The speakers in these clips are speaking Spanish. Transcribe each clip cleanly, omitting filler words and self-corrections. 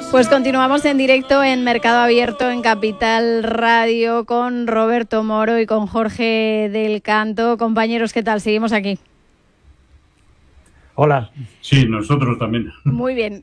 Pues continuamos en directo en Mercado Abierto en Capital Radio con Roberto Moro y con Jorge del Canto. Compañeros, ¿qué tal? Seguimos aquí. Hola. Sí, nosotros también. Muy bien.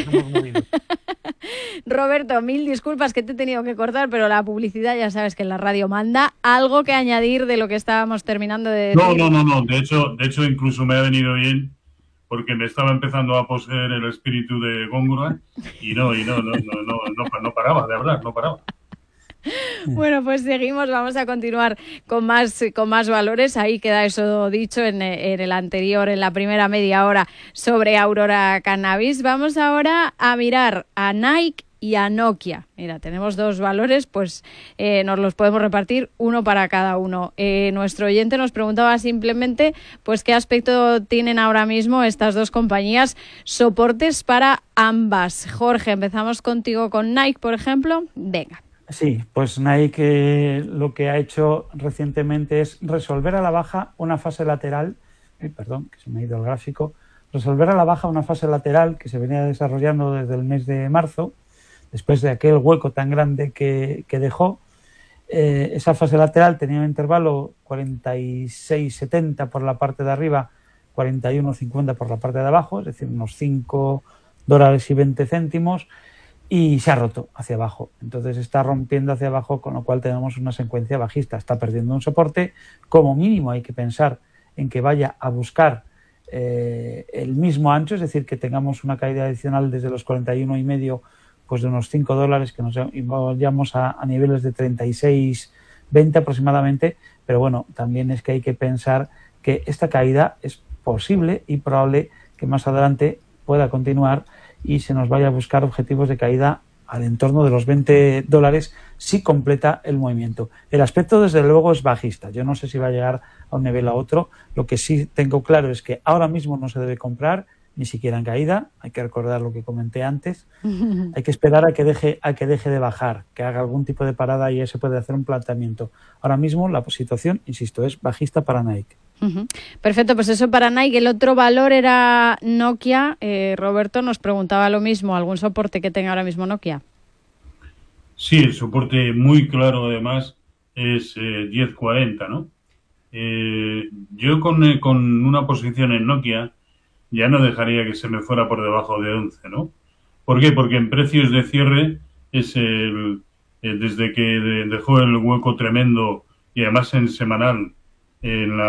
Roberto, mil disculpas que te he tenido que cortar, pero la publicidad ya sabes que en la radio manda. ¿Algo que añadir de lo que estábamos terminando de decir? No. De hecho, incluso me ha venido bien porque me estaba empezando a poseer el espíritu de Góngora y no paraba de hablar, no paraba. Bueno, pues seguimos, vamos a continuar con más valores. Ahí queda eso dicho en el anterior, en la primera media hora sobre Aurora Cannabis. Vamos ahora a mirar a Nike y a Nokia. Mira, tenemos dos valores, pues nos los podemos repartir uno para cada uno. Nuestro oyente nos preguntaba simplemente pues qué aspecto tienen ahora mismo estas dos compañías, soportes para ambas. Jorge, empezamos contigo con Nike, por ejemplo. Venga. Sí, pues Nike lo que ha hecho recientemente es resolver a la baja una fase lateral, perdón, que se me ha ido el gráfico, resolver a la baja una fase lateral que se venía desarrollando desde el mes de marzo, después de aquel hueco tan grande que dejó. Esa fase lateral tenía un intervalo 46,70 por la parte de arriba, 41,50 por la parte de abajo, es decir, unos $5.20, y se ha roto hacia abajo. Entonces está rompiendo hacia abajo, con lo cual tenemos una secuencia bajista. Está perdiendo un soporte. Como mínimo hay que pensar en que vaya a buscar el mismo ancho, es decir, que tengamos una caída adicional desde los 41,5, pues de unos $5, que nos vayamos a niveles de 36,20 aproximadamente. Pero bueno, también es que hay que pensar que esta caída es posible y probable que más adelante pueda continuar y se nos vaya a buscar objetivos de caída al entorno de los $20 si completa el movimiento. El aspecto, desde luego, es bajista. Yo no sé si va a llegar a un nivel a otro. Lo que sí tengo claro es que ahora mismo no se debe comprar, ni siquiera en caída. Hay que recordar lo que comenté antes. Hay que esperar a que deje de bajar, que haga algún tipo de parada y ahí se puede hacer un planteamiento. Ahora mismo la situación, insisto, es bajista para Nike. Perfecto, pues eso para Nike. El otro valor era Nokia. Roberto nos preguntaba lo mismo, ¿algún soporte que tenga ahora mismo Nokia? Sí, el soporte muy claro además es 10.40, ¿no? Yo con una posición en Nokia ya no dejaría que se me fuera por debajo de 11, ¿no? ¿Por qué? Porque en precios de cierre es desde que dejó el hueco tremendo y además en semanal en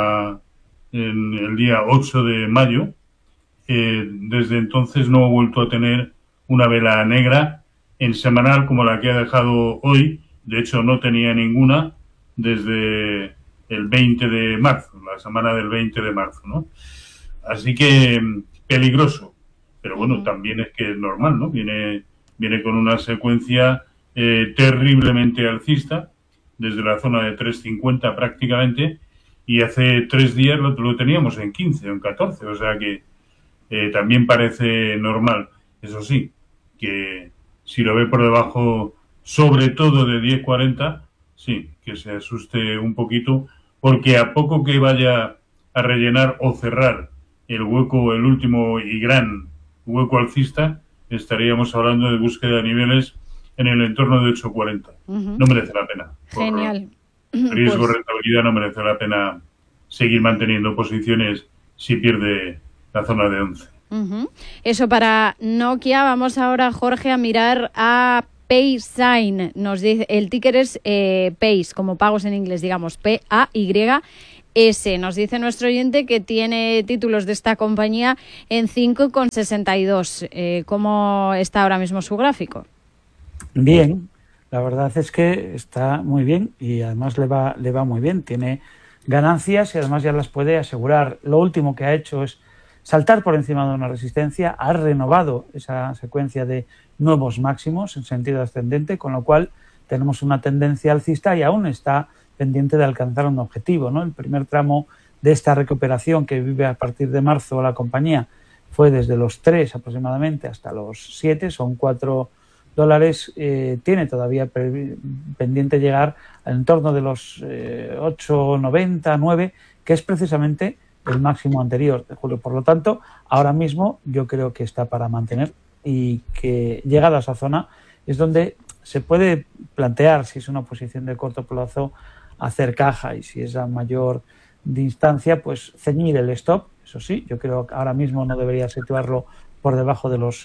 el día 8 de mayo, desde entonces no he vuelto a tener una vela negra en semanal como la que ha dejado hoy. De hecho, no tenía ninguna desde el 20 de marzo, la semana del 20 de marzo, ¿no? Así que peligroso, pero bueno, también es que es normal, ¿no? Viene con una secuencia terriblemente alcista, desde la zona de 3.50 prácticamente, y hace 3 días lo teníamos en 15 o en 14, o sea que también parece normal. Eso sí, que si lo ve por debajo, sobre todo de 10.40, sí, que se asuste un poquito, porque a poco que vaya a rellenar o cerrar el hueco, el último y gran hueco alcista, estaríamos hablando de búsqueda de niveles en el entorno de 8.40. No merece la pena. Genial. Riesgo, rentabilidad, no merece la pena seguir manteniendo posiciones si pierde la zona de 11. Eso para Nokia. Vamos ahora, Jorge, a mirar a PaySign. Nos dice, el ticker es Pays, como pagos en inglés, digamos, PAYS. Nos dice nuestro oyente que tiene títulos de esta compañía en 5,62. ¿Cómo está ahora mismo su gráfico? Bien, la verdad es que está muy bien y además le va muy bien. Tiene ganancias y además ya las puede asegurar. Lo último que ha hecho es saltar por encima de una resistencia, ha renovado esa secuencia de nuevos máximos en sentido ascendente, con lo cual tenemos una tendencia alcista y aún está pendiente de alcanzar un objetivo, ¿no? El primer tramo de esta recuperación que vive a partir de marzo la compañía fue desde los 3 aproximadamente hasta los 7, son $4. Tiene todavía pendiente llegar al entorno de los 8,90, 9, que es precisamente el máximo anterior de julio. Por lo tanto, ahora mismo yo creo que está para mantener y que llegada a esa zona es donde se puede plantear, si es una posición de corto plazo, hacer caja, y si es a mayor distancia, pues ceñir el stop. Eso sí, yo creo que ahora mismo no debería situarlo por debajo de los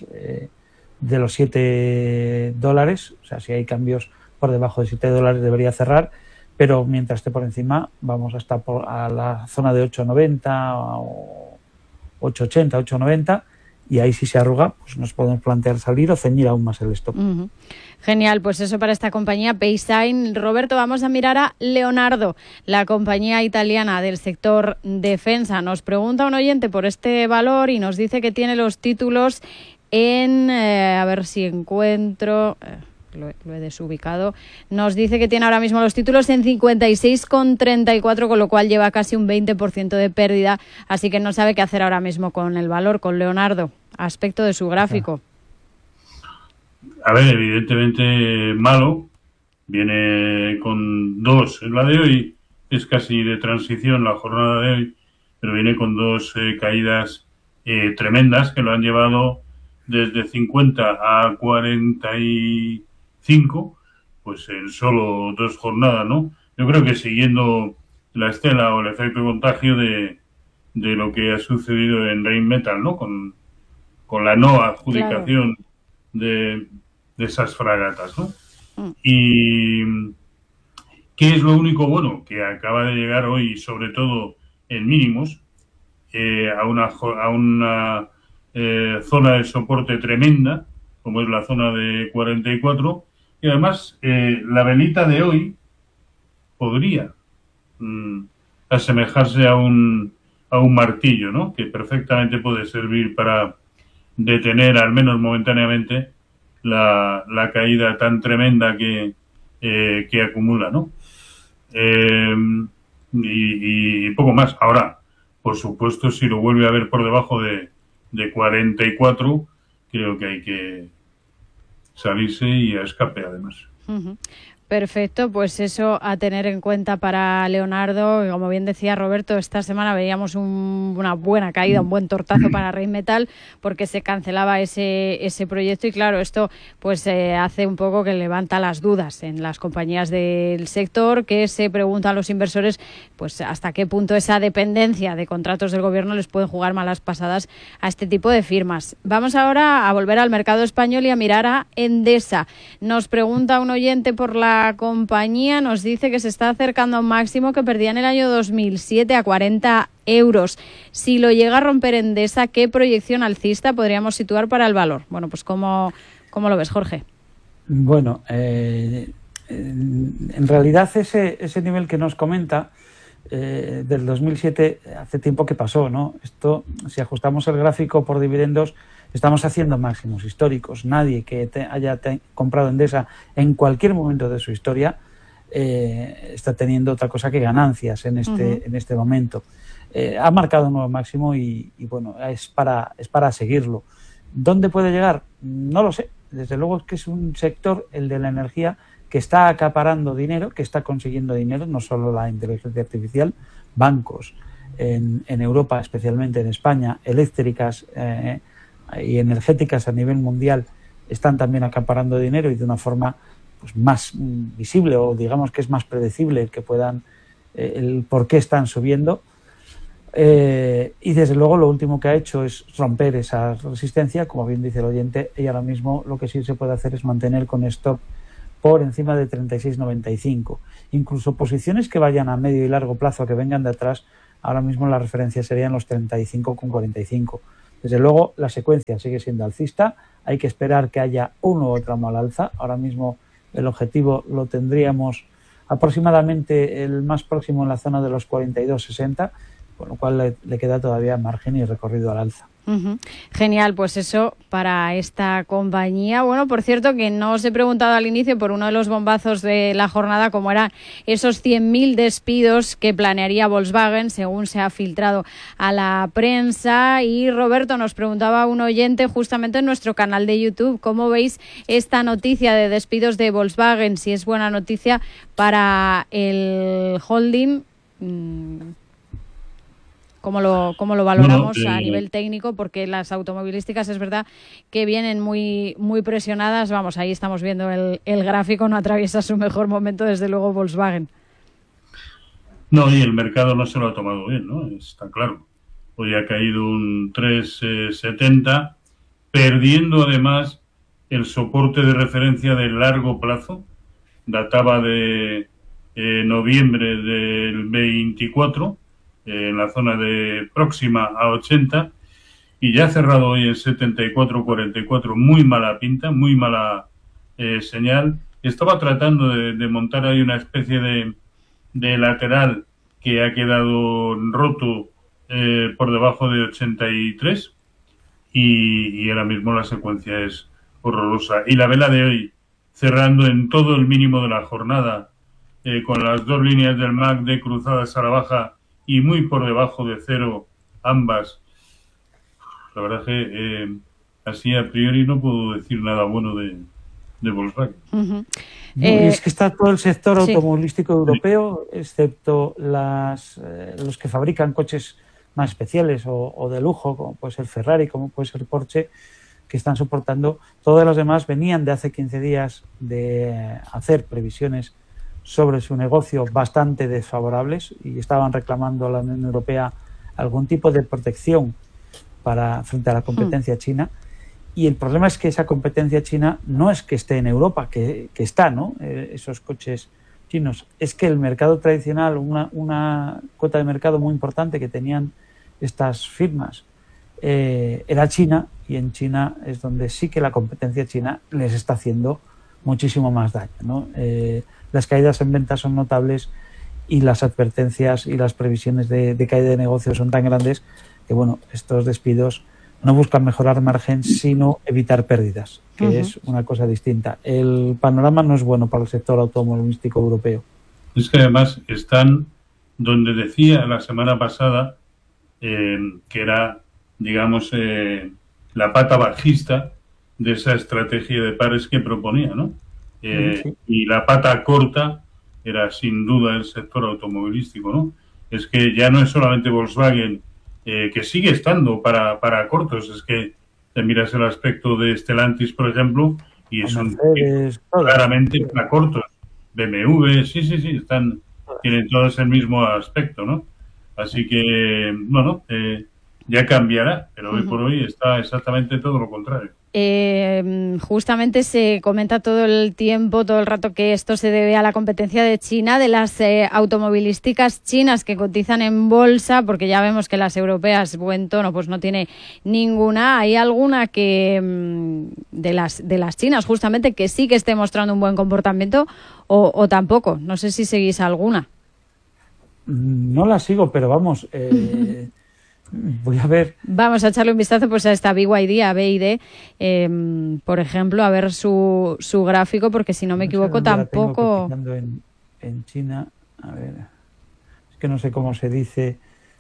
$7. O sea, si hay cambios por debajo de $7 debería cerrar, pero mientras esté por encima vamos hasta a la zona de 8.90 o 8.80, 8.90, y ahí si se arruga, pues nos podemos plantear salir o ceñir aún más el stop. Genial, pues eso para esta compañía Paysign. Roberto, vamos a mirar a Leonardo, la compañía italiana del sector defensa. Nos pregunta un oyente por este valor y nos dice que tiene los títulos en, a ver si encuentro, lo he desubicado, nos dice que tiene ahora mismo los títulos en 56,34, con lo cual lleva casi un 20% de pérdida, así que no sabe qué hacer ahora mismo con el valor, con Leonardo, aspecto de su gráfico. A ver, evidentemente malo, viene con dos, en la de hoy es casi de transición la jornada de hoy, pero viene con dos caídas tremendas que lo han llevado desde 50 a 45, pues en solo dos jornadas, ¿no? Yo creo que siguiendo la estela o el efecto contagio de lo que ha sucedido en Rheinmetall, ¿no? Con la no adjudicación de esas fragatas, ¿no? Y ¿qué es lo único bueno? Que acaba de llegar hoy, sobre todo en mínimos, a una zona de soporte tremenda, como es la zona de 44, y además la velita de hoy podría asemejarse a un martillo, ¿no? Que perfectamente puede servir para detener, al menos momentáneamente, la caída tan tremenda que acumula, ¿no? Y poco más. Ahora, por supuesto, si lo vuelve a ver por debajo de 44, creo que hay que salirse y a escape, además. Perfecto, pues eso a tener en cuenta para Leonardo. Como bien decía Roberto, esta semana veíamos una buena caída, un buen tortazo para Rheinmetall, porque se cancelaba ese proyecto, y claro, esto pues hace un poco que levanta las dudas en las compañías del sector, que se preguntan los inversores pues hasta qué punto esa dependencia de contratos del gobierno les puede jugar malas pasadas a este tipo de firmas. Vamos ahora a volver al mercado español y a mirar a Endesa. Nos pregunta un oyente por la compañía, nos dice que se está acercando a un máximo que perdía en el año 2007 a 40 euros. Si lo llega a romper Endesa, ¿qué proyección alcista podríamos situar para el valor? Bueno, pues ¿cómo lo ves, Jorge? Bueno, en realidad ese nivel que nos comenta del 2007 hace tiempo que pasó, ¿no? Esto, si ajustamos el gráfico por dividendos, estamos haciendo máximos históricos. Nadie que haya comprado Endesa en cualquier momento de su historia está teniendo otra cosa que ganancias en este momento. Ha marcado un nuevo máximo y bueno, es para seguirlo. ¿Dónde puede llegar? No lo sé. Desde luego es que es un sector, el de la energía, que está acaparando dinero, que está consiguiendo dinero, no solo la inteligencia artificial, bancos en Europa, especialmente en España, eléctricas y energéticas a nivel mundial están también acaparando dinero, y de una forma pues más visible, o digamos que es más predecible el que puedan el por qué están subiendo, y desde luego lo último que ha hecho es romper esa resistencia, como bien dice el oyente, y ahora mismo lo que sí se puede hacer es mantener con stop por encima de 36,95. Incluso posiciones que vayan a medio y largo plazo, que vengan de atrás, ahora mismo la referencia serían los 35,45. Desde luego, la secuencia sigue siendo alcista. Hay que esperar que haya uno u otro al alza. Ahora mismo el objetivo lo tendríamos aproximadamente el más próximo en la zona de los 42,60, con lo cual le queda todavía margen y recorrido al alza. Genial, pues eso para esta compañía. Bueno, por cierto, que no os he preguntado al inicio por uno de los bombazos de la jornada, como eran esos 100.000 despidos que planearía Volkswagen, según se ha filtrado a la prensa. Y Roberto, nos preguntaba un oyente justamente en nuestro canal de YouTube, ¿cómo veis esta noticia de despidos de Volkswagen? Si es buena noticia para el holding. ¿Cómo lo valoramos a nivel técnico? Porque las automovilísticas es verdad que vienen muy, muy presionadas. Vamos, ahí estamos viendo el gráfico, no atraviesa su mejor momento, desde luego, Volkswagen. No, y el mercado no se lo ha tomado bien, ¿no? Está claro. Hoy ha caído un 3,70, perdiendo además el soporte de referencia de largo plazo. Databa de noviembre del 24, en la zona de próxima a 80, y ya ha cerrado hoy en 74,44. Muy mala pinta, muy mala señal. Estaba tratando de montar ahí una especie de lateral que ha quedado roto por debajo de 83, y ahora mismo la secuencia es horrorosa. Y la vela de hoy, cerrando en todo el mínimo de la jornada, con las dos líneas del MACD cruzadas a la baja y muy por debajo de cero ambas. La verdad es que así a priori no puedo decir nada bueno de Volkswagen. Uh-huh. No, y es que está todo el sector automovilístico europeo, excepto los que fabrican coches más especiales o de lujo, como puede ser Ferrari, como puede ser Porsche, que están soportando. Todas las demás venían de hace 15 días de hacer previsiones sobre su negocio bastante desfavorables y estaban reclamando a la Unión Europea algún tipo de protección frente a la competencia china. Y el problema es que esa competencia china no es que esté en Europa, que está, ¿no? Esos coches chinos. Es que el mercado tradicional, una cuota de mercado muy importante que tenían estas firmas, era China, y en China es donde sí que la competencia china les está haciendo muchísimo más daño, ¿no? Las caídas en ventas son notables y las advertencias y las previsiones de caída de negocios son tan grandes que, bueno, estos despidos no buscan mejorar margen, sino evitar pérdidas, que es una cosa distinta. El panorama no es bueno para el sector automovilístico europeo. Es que además están donde decía la semana pasada que era, digamos, la pata bajista de esa estrategia de pares que proponía, ¿no? Y la pata corta era sin duda el sector automovilístico, ¿no? Es que ya no es solamente Volkswagen, que sigue estando para cortos. Es que te miras el aspecto de Stellantis, por ejemplo, y son claramente para cortos. BMW, sí, tienen todos el mismo aspecto, ¿no? Así que, bueno, ya cambiará, pero hoy por hoy está exactamente todo lo contrario. Justamente se comenta todo el tiempo, todo el rato, que esto se debe a la competencia de China, de las automovilísticas chinas que cotizan en bolsa, porque ya vemos que las europeas, buen tono, pues no tiene ninguna. ¿Hay alguna que de las chinas, justamente, que sí que esté mostrando un buen comportamiento o tampoco? No sé si seguís alguna. No la sigo, pero vamos... voy a ver. Vamos a echarle un vistazo pues a esta BYD, a BYD, por ejemplo, a ver su gráfico, porque si no me equivoco tampoco... En China, a ver, es que no sé cómo se dice,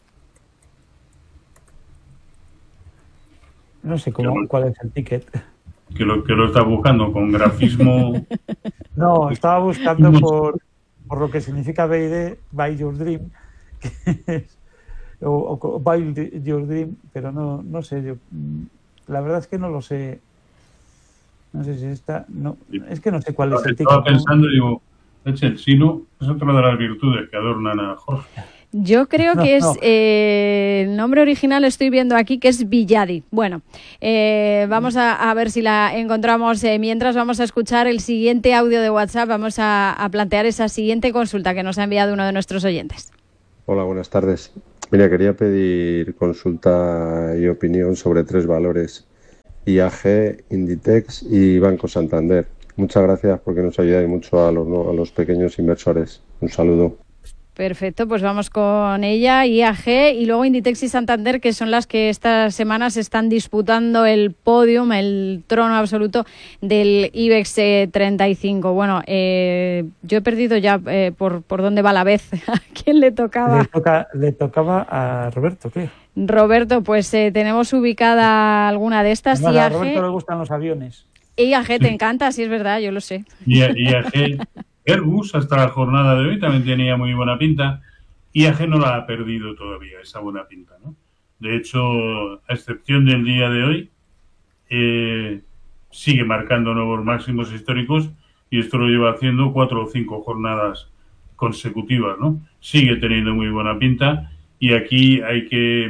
no sé cuál es el ticket. Que lo está buscando con grafismo. No, estaba buscando por lo que significa BYD, Buy Your Dream, que es o Buy Your Dream, pero no sé, yo la verdad es que no lo sé, no sé si está, no, es que no sé cuál es el ticket. Estaba pensando, digo, el chino es otra de las virtudes que adornan a Jorge. Yo creo que es el nombre original, estoy viendo aquí, que es Villadi. Bueno, vamos a ver si la encontramos. Mientras vamos a escuchar el siguiente audio de WhatsApp, vamos a plantear esa siguiente consulta que nos ha enviado uno de nuestros oyentes. Hola, buenas tardes. Mira, quería pedir consulta y opinión sobre 3 valores: IAG, Inditex y Banco Santander. Muchas gracias porque nos ayudáis mucho a los pequeños inversores. Un saludo. Perfecto, pues vamos con ella, IAG, y luego Inditex y Santander, que son las que estas semanas están disputando el podium, el trono absoluto del IBEX 35. Bueno, yo he perdido ya por dónde va la vez. ¿A quién le tocaba? Le tocaba a Roberto, creo. Roberto, pues tenemos ubicada alguna de estas. Además, IAG. a Roberto le gustan los aviones. IAG te encanta, sí es verdad, yo lo sé. IAG, Airbus hasta la jornada de hoy también tenía muy buena pinta. IAG no la ha perdido todavía, esa buena pinta, ¿no? De hecho, a excepción del día de hoy, sigue marcando nuevos máximos históricos y esto lo lleva haciendo 4 o 5 jornadas consecutivas, ¿no? Sigue teniendo muy buena pinta y aquí hay que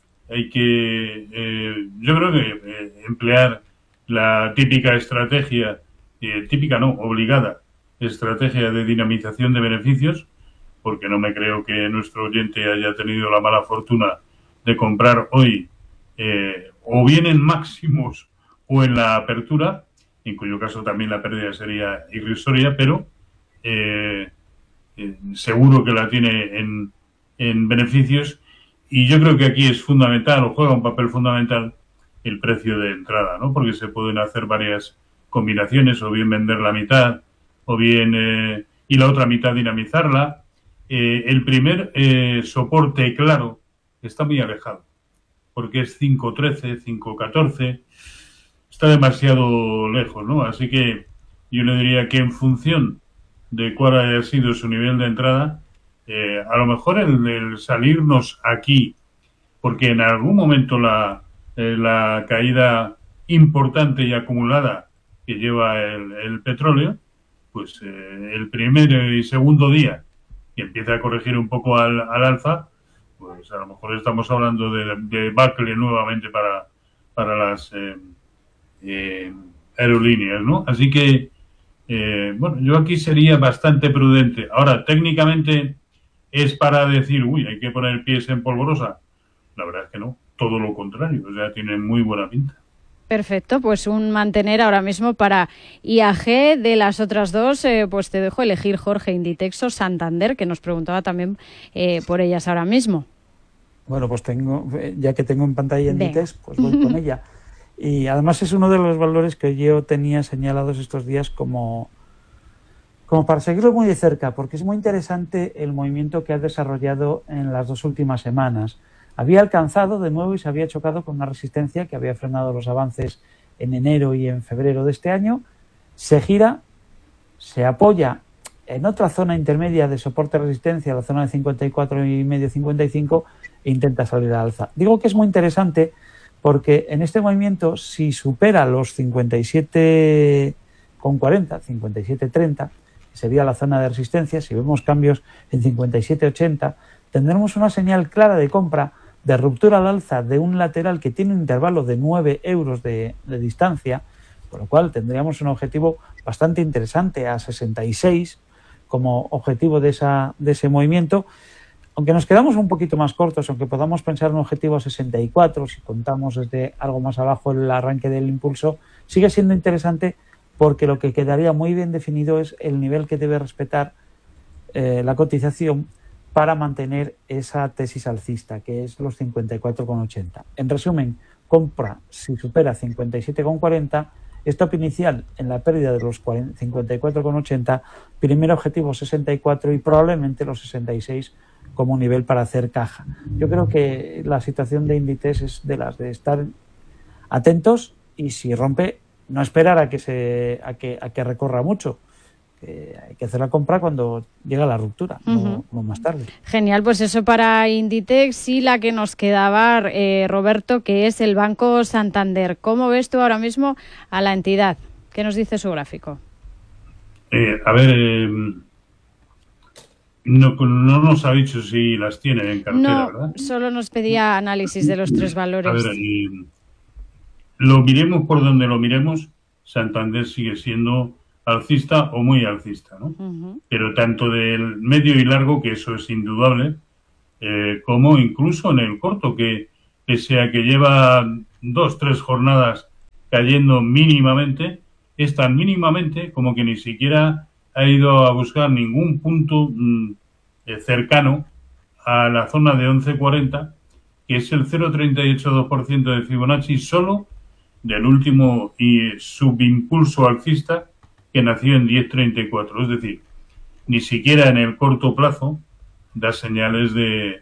yo creo que emplear la típica estrategia, típica no, obligada estrategia de dinamización de beneficios, porque no me creo que nuestro oyente haya tenido la mala fortuna de comprar hoy o bien en máximos o en la apertura, en cuyo caso también la pérdida sería irrisoria, pero seguro que la tiene en beneficios. Y yo creo que aquí es fundamental, o juega un papel fundamental, el precio de entrada, ¿no? Porque se pueden hacer varias combinaciones, o bien vender la mitad, o bien y la otra mitad dinamizarla. El primer soporte claro está muy alejado, porque es 5.13, 5.14, está demasiado lejos, ¿no? Así que yo le diría que en función de cuál haya sido su nivel de entrada, a lo mejor el salirnos aquí, porque en algún momento la caída importante y acumulada que lleva el petróleo, pues el primer y segundo día que empieza a corregir un poco al alza, pues a lo mejor estamos hablando de Bucle nuevamente para las aerolíneas, ¿no? Así que, bueno, yo aquí sería bastante prudente. Ahora, técnicamente, ¿es para decir, uy, hay que poner pies en polvorosa? La verdad es que no, todo lo contrario, o sea, tiene muy buena pinta. Perfecto, pues un mantener ahora mismo para IAG. De las otras dos, pues te dejo elegir, Jorge, Inditex o Santander, que nos preguntaba también por ellas ahora mismo. Bueno, pues ya que tengo en pantalla Inditex, pues voy con ella. Y además es uno de los valores que yo tenía señalados estos días como para seguirlo muy de cerca, porque es muy interesante el movimiento que ha desarrollado en las 2 últimas semanas. Había alcanzado de nuevo y se había chocado con una resistencia que había frenado los avances en enero y en febrero de este año. Se gira, se apoya en otra zona intermedia de soporte-resistencia, la zona de 54,5-55, e intenta salir al alza. Digo que es muy interesante porque en este movimiento, si supera los 57,40, 57,30, que sería la zona de resistencia, si vemos cambios en 57,80, tendremos una señal clara de compra, de ruptura al alza de un lateral que tiene un intervalo de 9 euros de distancia, con lo cual tendríamos un objetivo bastante interesante a 66 como objetivo de ese movimiento. Aunque nos quedamos un poquito más cortos, aunque podamos pensar en un objetivo a 64, si contamos desde algo más abajo el arranque del impulso, sigue siendo interesante porque lo que quedaría muy bien definido es el nivel que debe respetar la cotización para mantener esa tesis alcista, que es los 54,80. En resumen, compra si supera 57,40, stop inicial en la pérdida de los 54,80, primer objetivo 64 y probablemente los 66 como nivel para hacer caja. Yo creo que la situación de Inditex es de las de estar atentos y si rompe, no esperar a que recorra mucho. Hay que hacer la compra cuando llega la ruptura, no más tarde. Genial, pues eso para Inditex. Y la que nos quedaba, Roberto, que es el Banco Santander. ¿Cómo ves tú ahora mismo a la entidad? ¿Qué nos dice su gráfico? No nos ha dicho si las tiene en cartera, ¿verdad? No, solo nos pedía análisis de los 3 valores. A ver, lo miremos por donde lo miremos, Santander sigue siendo alcista o muy alcista, ¿no? Pero tanto del medio y largo, que eso es indudable, como incluso en el corto, que pese a que lleva 2-3 jornadas cayendo mínimamente, es tan mínimamente como que ni siquiera ha ido a buscar ningún punto cercano a la zona de 11.40, que es el 0,382% de Fibonacci, solo del último subimpulso alcista que nació en 10.34. Es decir, ni siquiera en el corto plazo da señales de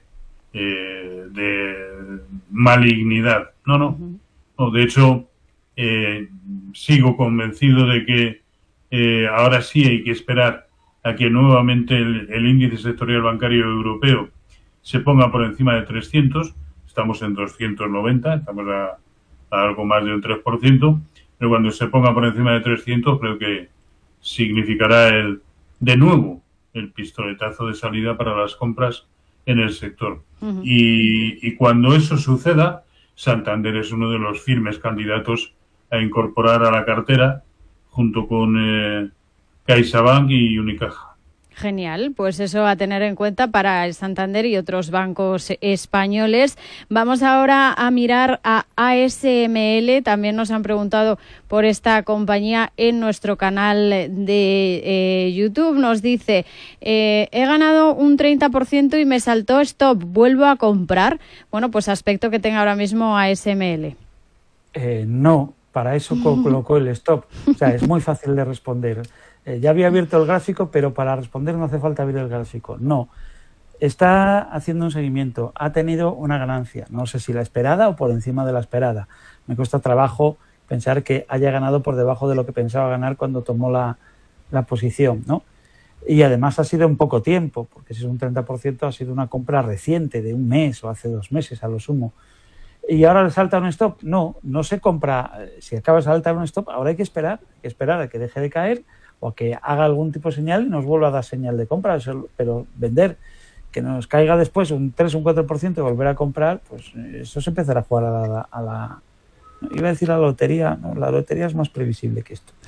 malignidad. No, de hecho, sigo convencido de que ahora sí hay que esperar a que nuevamente el índice sectorial bancario europeo se ponga por encima de 300, estamos en 290, estamos a algo más de un 3%, pero cuando se ponga por encima de 300 creo que significará de nuevo el pistoletazo de salida para las compras en el sector. Uh-huh. Y cuando eso suceda, Santander es uno de los firmes candidatos a incorporar a la cartera junto con CaixaBank y Unicaja. Genial, pues eso a tener en cuenta para el Santander y otros bancos españoles. Vamos ahora a mirar a ASML. También nos han preguntado por esta compañía en nuestro canal de YouTube. Nos dice, he ganado un 30% y me saltó stop, ¿vuelvo a comprar? Bueno, pues aspecto que tenga ahora mismo ASML. No, para eso colocó el stop. O sea, es muy fácil de responder. Ya había abierto el gráfico, pero para responder no hace falta abrir el gráfico. No, está haciendo un seguimiento, ha tenido una ganancia, no sé si la esperada o por encima de la esperada. Me cuesta trabajo pensar que haya ganado por debajo de lo que pensaba ganar cuando tomó la posición, ¿no? Y además ha sido en poco tiempo, porque si es un 30% ha sido una compra reciente, de un mes o hace 2 meses a lo sumo. ¿Y ahora le salta un stop? No se compra. Si acaba de saltar un stop, ahora hay que esperar a que deje de caer o a que haga algún tipo de señal y nos vuelva a dar señal de compra. Pero vender, que nos caiga después un 3 o un 4% y volver a comprar, pues eso se empezará a jugar a la iba a decir la lotería. No, la lotería es más previsible que esto.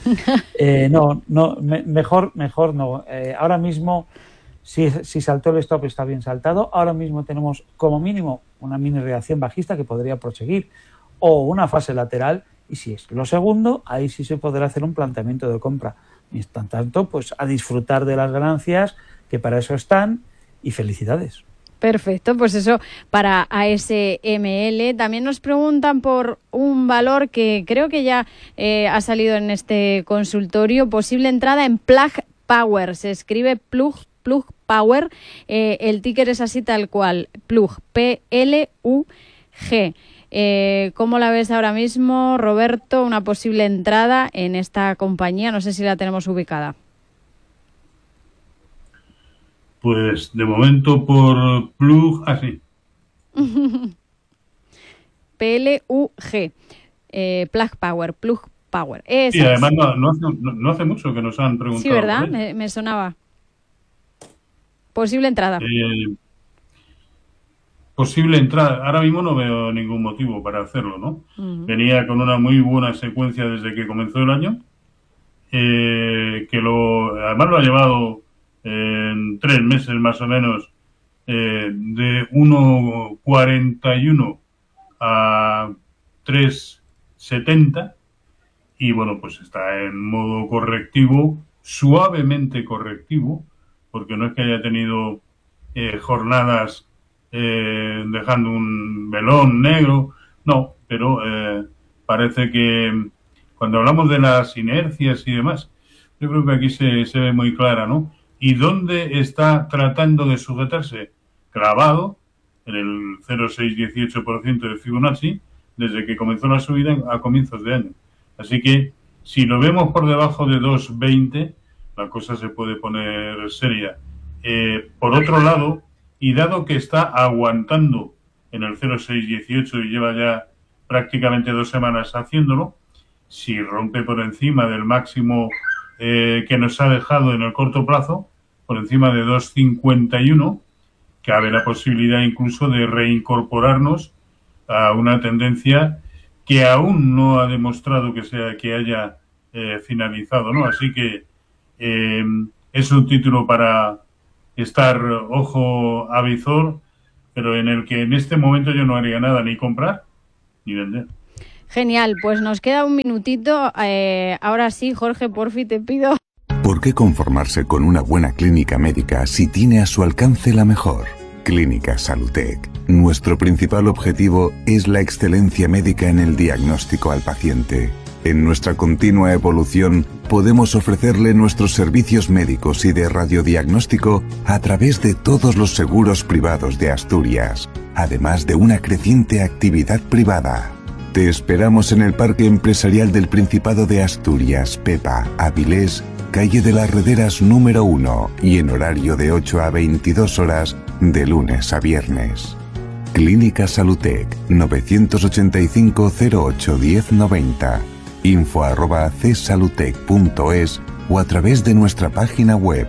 Mejor no. Ahora mismo, si saltó el stop, está bien saltado. Ahora mismo tenemos como mínimo una mini reacción bajista que podría proseguir o una fase lateral, y si es lo segundo, ahí sí se podrá hacer un planteamiento de compra. Y tanto, pues a disfrutar de las ganancias, que para eso están, y felicidades. Perfecto, pues eso para ASML. También nos preguntan por un valor que creo que ya ha salido en este consultorio, posible entrada en Plug Power. Se escribe Plug Power, el ticker es así tal cual, Plug, PLUG. ¿Cómo la ves ahora mismo, Roberto? Una posible entrada en esta compañía, no sé si la tenemos ubicada. Pues de momento por Plug, así. PLUG, Plug Power. Sí, además no hace mucho que nos han preguntado. Sí, ¿verdad? Me sonaba. Posible entrada. Posible entrada. Ahora mismo no veo ningún motivo para hacerlo, ¿no? Uh-huh. Venía con una muy buena secuencia desde que comenzó el año, además lo ha llevado en 3 meses más o menos, de 1,41 a 3,70, y bueno, pues está en modo correctivo, suavemente correctivo, porque no es que haya tenido jornadas dejando un velón negro, no, pero parece que cuando hablamos de las inercias y demás, yo creo que aquí se ve muy clara, ¿no? ¿Y dónde está tratando de sujetarse? Clavado en el 0,618% de Fibonacci desde que comenzó la subida a comienzos de año. Así que si lo vemos por debajo de 2,20, la cosa se puede poner seria. Por otro lado, y dado que está aguantando en el 0,618 y lleva ya prácticamente 2 semanas haciéndolo, si rompe por encima del máximo que nos ha dejado en el corto plazo, por encima de 2,51, cabe la posibilidad incluso de reincorporarnos a una tendencia que aún no ha demostrado que haya finalizado, ¿no? Así que es un título para estar ojo a visor, pero en el que en este momento yo no haría nada, ni comprar ni vender. Genial, pues nos queda un minutito. Ahora sí, Jorge, porfi, te pido. ¿Por qué conformarse con una buena clínica médica si tiene a su alcance la mejor? Clínica Salutec. Nuestro principal objetivo es la excelencia médica en el diagnóstico al paciente. En nuestra continua evolución, podemos ofrecerle nuestros servicios médicos y de radiodiagnóstico a través de todos los seguros privados de Asturias, además de una creciente actividad privada. Te esperamos en el Parque Empresarial del Principado de Asturias, Pepa, Avilés, calle de las Rederas número 1, y en horario de 8 a 22 horas de lunes a viernes. Clínica Salutec, 985 08 1090, info@csalutec.es o a través de nuestra página web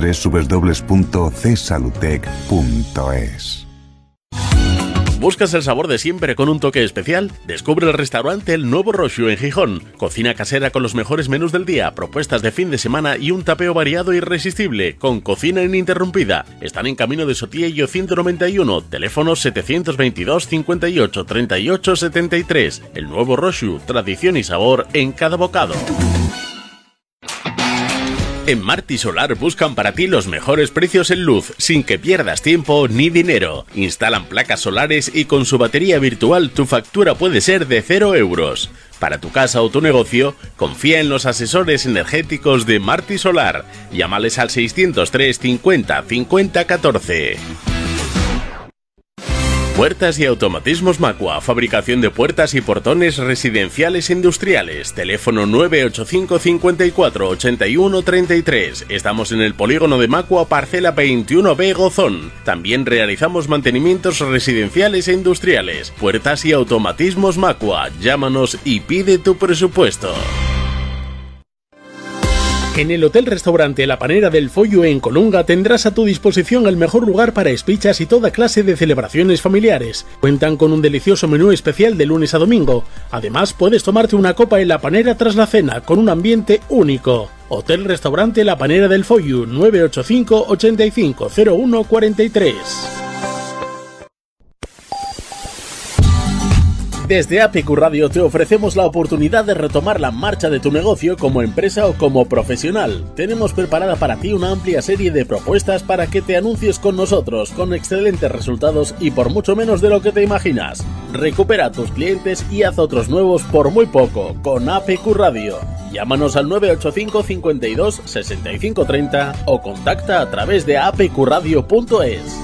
www.csalutec.es. ¿Buscas el sabor de siempre con un toque especial? Descubre el restaurante El Nuevo Roxu en Gijón. Cocina casera con los mejores menús del día, propuestas de fin de semana y un tapeo variado e irresistible, con cocina ininterrumpida. Están en Camino de Sotillo 191, teléfono 722 58 38 73. El Nuevo Roxu, tradición y sabor en cada bocado. En Marti Solar buscan para ti los mejores precios en luz, sin que pierdas tiempo ni dinero. Instalan placas solares y con su batería virtual tu factura puede ser de 0 euros. Para tu casa o tu negocio, confía en los asesores energéticos de Marti Solar. Llámales al 603 50 50 14. Puertas y automatismos Macua, fabricación de puertas y portones residenciales e industriales. Teléfono 985 54 81 33. Estamos en el polígono de Macua, parcela 21B Gozón. También realizamos mantenimientos residenciales e industriales. Puertas y automatismos Macua. Llámanos y pide tu presupuesto. En el Hotel-Restaurante La Panera del Follo en Colunga tendrás a tu disposición el mejor lugar para espichas y toda clase de celebraciones familiares. Cuentan con un delicioso menú especial de lunes a domingo. Además, puedes tomarte una copa en La Panera tras la cena, con un ambiente único. Hotel-Restaurante La Panera del Follo, 985 85 01 43. Desde APQ Radio te ofrecemos la oportunidad de retomar la marcha de tu negocio como empresa o como profesional. Tenemos preparada para ti una amplia serie de propuestas para que te anuncies con nosotros, con excelentes resultados y por mucho menos de lo que te imaginas. Recupera a tus clientes y haz otros nuevos por muy poco, con APQ Radio. Llámanos al 985 52 65 30 o contacta a través de apqradio.es.